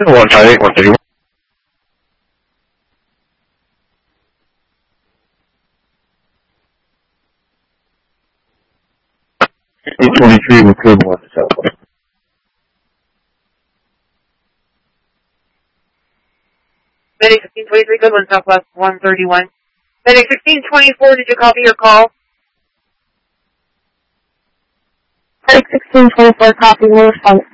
158, 131. 823 with code 1 Southwest. Medic 1623, good one, Southwest 131. Medic 1624, did you copy your call? Medic 1624, copy, no response.